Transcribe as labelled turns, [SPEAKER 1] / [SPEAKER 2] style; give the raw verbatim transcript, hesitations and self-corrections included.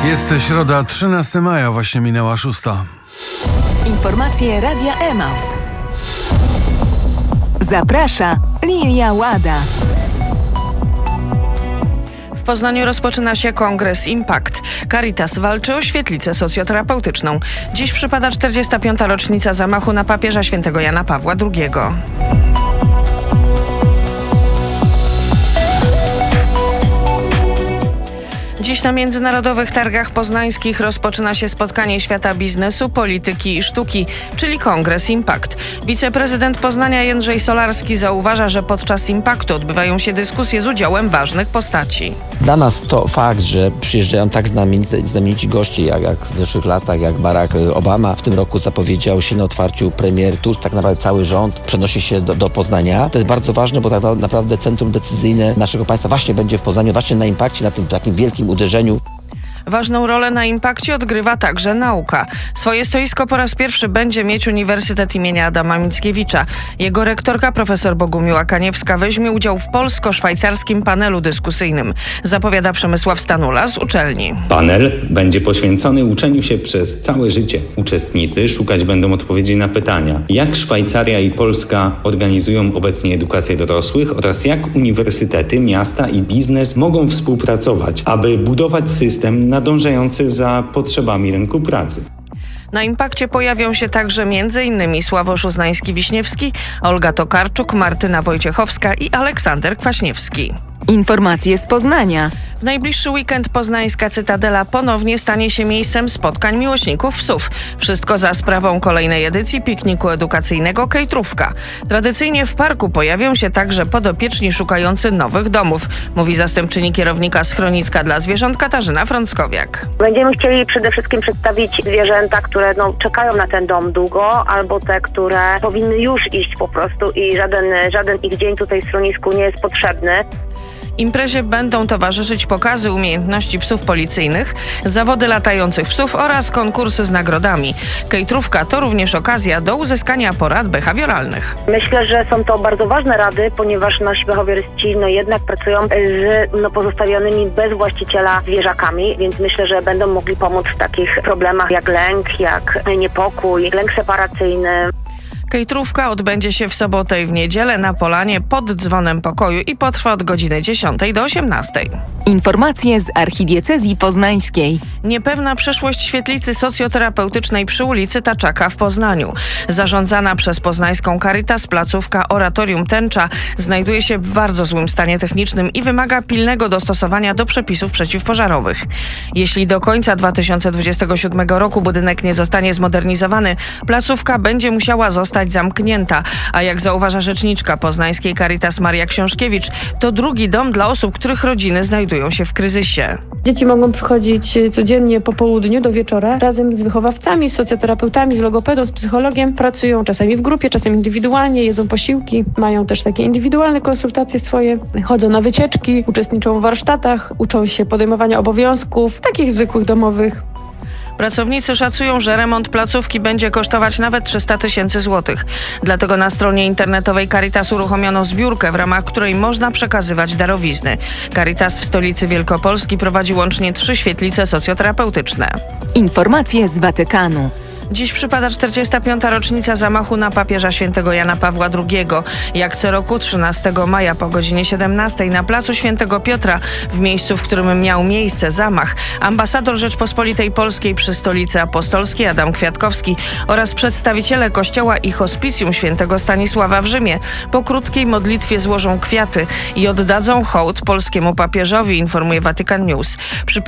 [SPEAKER 1] Jest środa, trzynastego maja, właśnie minęła szósta.
[SPEAKER 2] Informacje Radia Emaus. Zaprasza Lilia Łada.
[SPEAKER 3] W Poznaniu rozpoczyna się kongres Impact. Caritas walczy o świetlicę socjoterapeutyczną. Dziś przypada czterdziesta piąta rocznica zamachu na papieża świętego Jana Pawła drugiego. Dziś na Międzynarodowych Targach Poznańskich rozpoczyna się spotkanie świata biznesu, polityki i sztuki, czyli kongres Impact. Wiceprezydent Poznania Jędrzej Solarski zauważa, że podczas Impactu odbywają się dyskusje z udziałem ważnych postaci.
[SPEAKER 4] Dla nas to fakt, że przyjeżdżają tak znamienici, znamienici goście, jak, jak w zeszłych latach, jak Barack Obama. W tym roku zapowiedział się na otwarciu premier Tusk, tak naprawdę cały rząd przenosi się do, do Poznania. To jest bardzo ważne, bo tak naprawdę centrum decyzyjne naszego państwa właśnie będzie w Poznaniu, właśnie na Impakcie, na tym takim wielkim uderzeniu.
[SPEAKER 3] Ważną rolę na Impakcie odgrywa także nauka. Swoje stoisko po raz pierwszy będzie mieć Uniwersytet imienia Adama Mickiewicza. Jego rektorka profesor Bogumiła Kaniewska weźmie udział w polsko-szwajcarskim panelu dyskusyjnym. Zapowiada Przemysław Stanula z uczelni.
[SPEAKER 5] Panel będzie poświęcony uczeniu się przez całe życie. Uczestnicy szukać będą odpowiedzi na pytania, jak Szwajcaria i Polska organizują obecnie edukację dorosłych oraz jak uniwersytety, miasta i biznes mogą współpracować, aby budować system nadążający za potrzebami rynku pracy.
[SPEAKER 3] Na Impakcie pojawią się także między innymi Sławosz Uznański-Wiśniewski, Olga Tokarczuk, Martyna Wojciechowska i Aleksander Kwaśniewski.
[SPEAKER 2] Informacje z Poznania.
[SPEAKER 3] W najbliższy weekend poznańska Cytadela ponownie stanie się miejscem spotkań miłośników psów. Wszystko za sprawą kolejnej edycji pikniku edukacyjnego Kejtrówka. Tradycyjnie w parku pojawią się także podopieczni szukający nowych domów, mówi zastępczyni kierownika schroniska dla zwierząt Katarzyna Frąckowiak.
[SPEAKER 6] Będziemy chcieli przede wszystkim przedstawić zwierzęta, które no, czekają na ten dom długo, albo te, które powinny już iść po prostu i żaden, żaden ich dzień tutaj w schronisku nie jest potrzebny.
[SPEAKER 3] Imprezie będą towarzyszyć pokazy umiejętności psów policyjnych, zawody latających psów oraz konkursy z nagrodami. Kejtrówka to również okazja do uzyskania porad behawioralnych.
[SPEAKER 6] Myślę, że są to bardzo ważne rady, ponieważ nasi behawioryści no, jednak pracują z no, pozostawionymi bez właściciela zwierzakami, więc myślę, że będą mogli pomóc w takich problemach jak lęk, jak niepokój, lęk separacyjny.
[SPEAKER 3] Kejtrówka odbędzie się w sobotę i w niedzielę na polanie pod dzwonem pokoju i potrwa od godziny dziesiątej do osiemnastej.
[SPEAKER 2] Informacje z archidiecezji poznańskiej.
[SPEAKER 3] Niepewna przeszłość świetlicy socjoterapeutycznej przy ulicy Taczaka w Poznaniu. Zarządzana przez poznańską Caritas placówka Oratorium Tęcza znajduje się w bardzo złym stanie technicznym i wymaga pilnego dostosowania do przepisów przeciwpożarowych. Jeśli do końca dwa tysiące dwudziestego siódmego roku budynek nie zostanie zmodernizowany, placówka będzie musiała zostać zamknięta, a jak zauważa rzeczniczka poznańskiej Caritas Maria Książkiewicz, to drugi dom dla osób, których rodziny znajdują się w kryzysie.
[SPEAKER 7] Dzieci mogą przychodzić codziennie po południu do wieczora razem z wychowawcami, z socjoterapeutami, z logopedą, z psychologiem. Pracują czasami w grupie, czasem indywidualnie, jedzą posiłki, mają też takie indywidualne konsultacje swoje, chodzą na wycieczki, uczestniczą w warsztatach, uczą się podejmowania obowiązków, takich zwykłych domowych.
[SPEAKER 3] Pracownicy szacują, że remont placówki będzie kosztować nawet trzysta tysięcy złotych. Dlatego na stronie internetowej Caritas uruchomiono zbiórkę, w ramach której można przekazywać darowizny. Caritas w stolicy Wielkopolski prowadzi łącznie trzy świetlice socjoterapeutyczne.
[SPEAKER 2] Informacje z Watykanu.
[SPEAKER 3] Dziś przypada czterdziesta piąta rocznica zamachu na papieża świętego Jana Pawła drugiego. Jak co roku trzynastego maja po godzinie siedemnastej na placu Świętego Piotra, w miejscu, w którym miał miejsce zamach, ambasador Rzeczpospolitej Polskiej przy Stolicy Apostolskiej Adam Kwiatkowski oraz przedstawiciele kościoła i hospicjum świętego Stanisława w Rzymie po krótkiej modlitwie złożą kwiaty i oddadzą hołd polskiemu papieżowi, informuje Vatican News. Przy